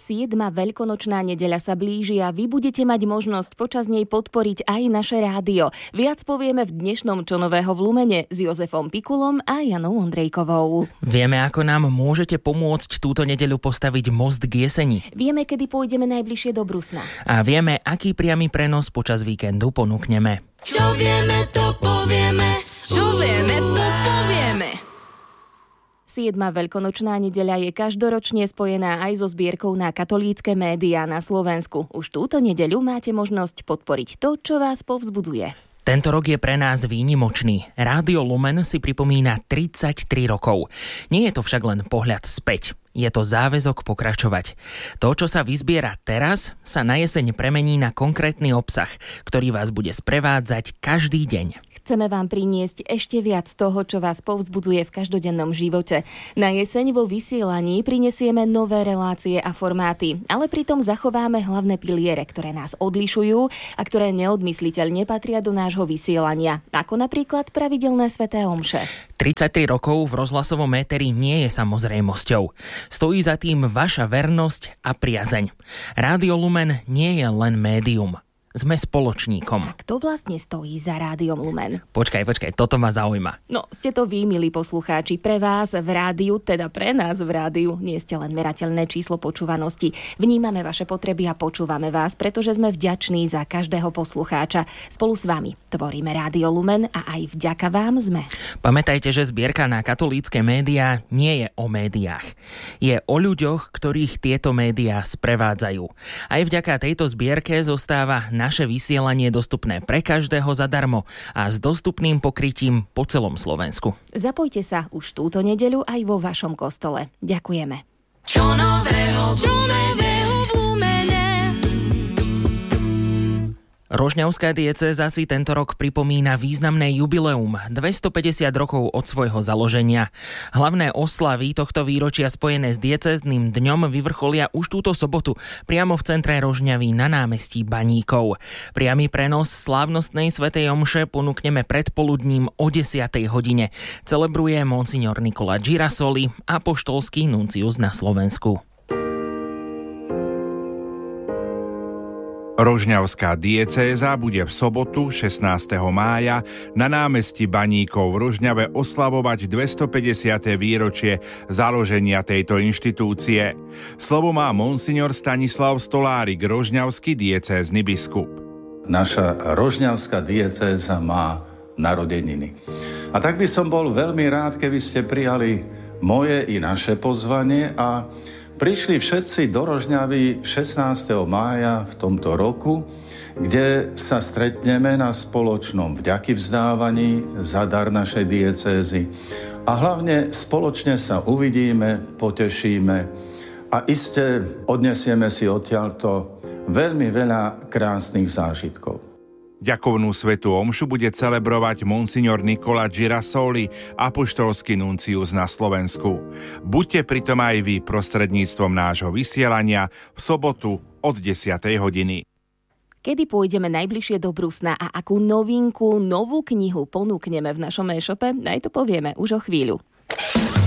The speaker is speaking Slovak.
7. veľkonočná nedeľa sa blíži a vy budete mať možnosť počas nej podporiť aj naše rádio. Viac povieme v dnešnom Čo nového v Lumene s Jozefom Pikulom a Janou Ondrejkovou. Vieme, ako nám môžete pomôcť túto nedeľu postaviť most k jeseni. Vieme, kedy pôjdeme najbližšie do Brusna. A vieme, aký priamy prenos počas víkendu ponúkneme. Čo vieme, to povieme. Čo vieme, to povieme. 7. veľkonočná nedeľa je každoročne spojená aj so zbierkou na katolícke médiá na Slovensku. Už túto nedeľu máte možnosť podporiť to, čo vás povzbudzuje. Tento rok je pre nás výnimočný. Rádio Lumen si pripomína 33 rokov. Nie je to však len pohľad späť. Je to záväzok pokračovať. To, čo sa vyzbiera teraz, sa na jeseň premení na konkrétny obsah, ktorý vás bude sprevádzať každý deň. Chceme vám priniesť ešte viac toho, čo vás povzbudzuje v každodennom živote. Na jeseň vo vysielaní prinesieme nové relácie a formáty, ale pritom zachováme hlavné piliere, ktoré nás odlišujú a ktoré neodmysliteľne patria do nášho vysielania, ako napríklad pravidelné sväté omše. 33 rokov v rozhlasovom éteri nie je samozrejmosťou. Stojí za tým vaša vernosť a priazeň. Rádio Lumen nie je len médium. Sme spoločníkom. A kto vlastne stojí za Rádiom Lumen? Počkaj, toto ma zaujíma. No, ste to vy, milí poslucháči. Pre vás v rádiu, teda pre nás v rádiu, nie ste len merateľné číslo počúvanosti. Vnímame vaše potreby a počúvame vás, pretože sme vďační za každého poslucháča. Spolu s vami tvoríme Rádio Lumen a aj vďaka vám sme. Pamätajte, že zbierka na katolícke médiá nie je o médiách. Je o ľuďoch, ktorých tieto médiá sprevádzajú. Aj vďaka tejto zbierke zostáva naše vysielanie dostupné pre každého zadarmo a s dostupným pokrytím po celom Slovensku. Zapojte sa už túto nedeľu aj vo vašom kostole. Ďakujeme. Čo nového v Lumene. Rožňavská diecéza si tento rok pripomína významné jubileum 250 rokov od svojho založenia. Hlavné oslavy tohto výročia spojené s diecézným dňom vyvrcholia už túto sobotu priamo v centre Rožňavy na námestí Baníkov. Priamy prenos slávnostnej svätej omše ponúkneme predpoludním o 10. hodine. Celebruje monsignor Nikola Girasoli, apoštolský nuncius na Slovensku. Rožňavská diecéza bude v sobotu 16. mája na námestí Baníkov v Rožňave oslavovať 250. výročie založenia tejto inštitúcie. Slovo má monsignor Stanislav Stolárik, rožňavský diecézny biskup. Naša rožňavská diecéza má narodeniny. A tak by som bol veľmi rád, keby ste prijali moje i naše pozvanie a prišli všetci do Rožňavy 16. mája v tomto roku, kde sa stretneme na spoločnom vďakyvzdávaní za dar našej diecézy a hlavne spoločne sa uvidíme, potešíme a iste odnesieme si odtiaľto veľmi veľa krásnych zážitkov. Ďakovnú svätú omšu bude celebrovať monsignor Nikola Girasoli, apoštolský nuncius na Slovensku. Buďte pritom aj vy prostredníctvom nášho vysielania v sobotu od 10. hodiny. Kedy pôjdeme najbližšie do Brusna a akú novú knihu ponúkneme v našom e-shope, aj to povieme už o chvíľu.